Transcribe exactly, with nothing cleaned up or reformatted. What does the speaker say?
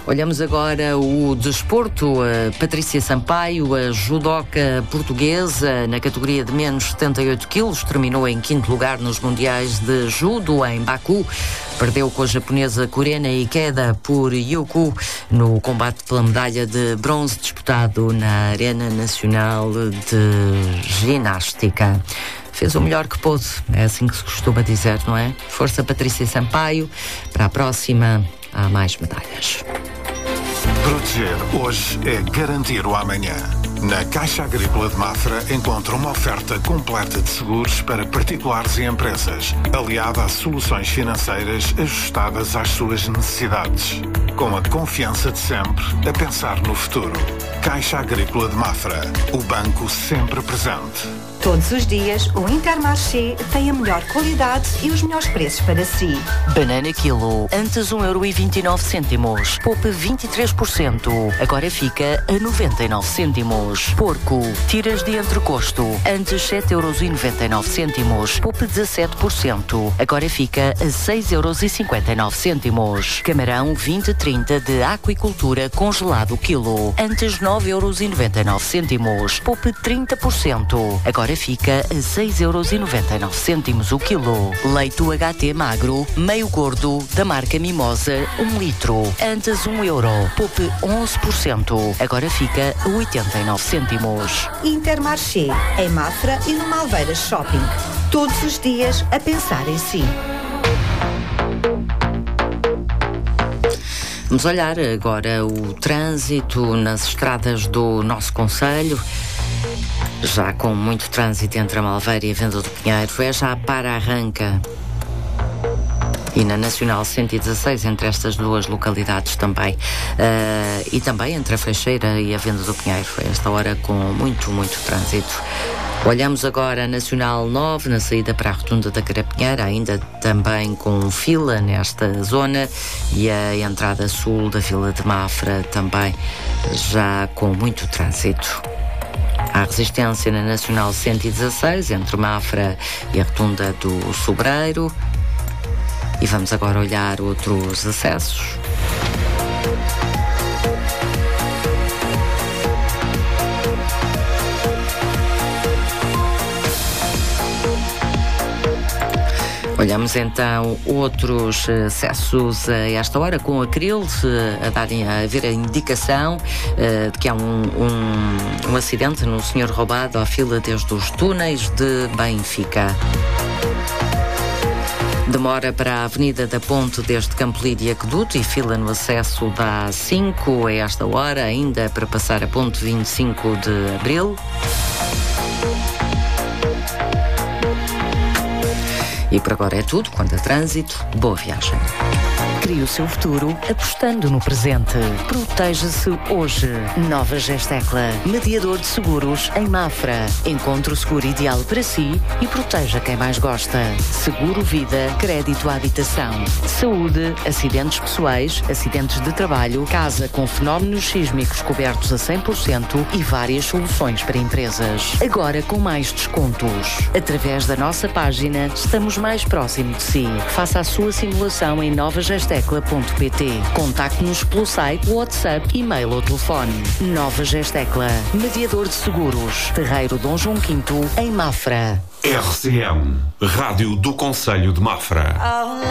Olhamos agora o desporto. A Patrícia Sampaio, a judoca portuguesa, na categoria de menos setenta e oito quilos, terminou em quinto lugar nos Mundiais de Judo em Baku. Perdeu com a japonesa Kurena Ikeda por Yuku no combate pela medalha de bronze disputado na Arena Nacional de Ginástica. Fez o melhor que pôde, é assim que se costuma dizer, não é? Força Patrícia Sampaio, para a próxima há mais medalhas. Proteger hoje é garantir o amanhã. Na Caixa Agrícola de Mafra encontra uma oferta completa de seguros para particulares e empresas, aliada a soluções financeiras ajustadas às suas necessidades. Com a confiança de sempre, a pensar no futuro. Caixa Agrícola de Mafra, o banco sempre presente. Todos os dias, o Intermarché tem a melhor qualidade e os melhores preços para si. Banana quilo, antes um euro e vinte e nove cêntimos. Poupe vinte e três por cento. Agora fica a noventa e nove cêntimos. Porco, tiras de entrecosto, antes sete euros e noventa e nove cêntimos. Poupe dezassete por cento. Agora fica a seis euros e cinquenta e nove cêntimos. Camarão vinte trinta de aquicultura congelado quilo, antes nove euros e noventa e nove cêntimos. Poupe trinta por cento. Agora fica a seis euros e noventa e nove cêntimos o quilo. Leite U H T magro, meio gordo, da marca Mimosa, um litro. Antes um euro. Poupe onze por cento. Agora fica a oitenta e nove cêntimos. Intermarché, em Mafra e no Malveiras Shopping. Todos os dias a pensar em si. Vamos olhar agora o trânsito nas estradas do nosso concelho. Já com muito trânsito entre a Malveira e a Venda do Pinheiro, é já para arranca. E na Nacional cento e dezasseis, entre estas duas localidades também. Uh, e também entre a Freixeira e a Venda do Pinheiro, a esta hora com muito, muito trânsito. Olhamos agora a Nacional nove, na saída para a Rotunda da Carapinheira, ainda também com fila nesta zona, e a entrada sul da Vila de Mafra também já com muito trânsito. Há resistência na Nacional cento e dezasseis, entre Mafra e a Rotunda do Sobreiro. E vamos agora olhar outros acessos. Olhamos então outros acessos a esta hora com a Cril, a, darem, a haver a indicação uh, de que há um, um, um acidente no senhor roubado à fila desde os túneis de Benfica. Demora para a Avenida da Ponte desde Campolide e Aqueduto e fila no acesso da A cinco a esta hora, ainda para passar a Ponte vinte e cinco de Abril. E por agora é tudo. Quanto a trânsito, boa viagem. Crie o seu futuro apostando no presente. Proteja-se hoje. Nova Gestecla, mediador de seguros em Mafra. Encontre o seguro ideal para si e proteja quem mais gosta. Seguro vida, crédito à habitação, saúde, acidentes pessoais, acidentes de trabalho, casa com fenómenos sísmicos cobertos a cem por cento e várias soluções para empresas. Agora com mais descontos. Através da nossa página, estamos mais próximo de si. Faça a sua simulação em nova gestecla ponto pt. Contacte-nos pelo site, WhatsApp, e-mail ou telefone. Nova Gestecla, mediador de seguros. Terreiro Dom João quinto, em Mafra. R C M, Rádio do Concelho de Mafra.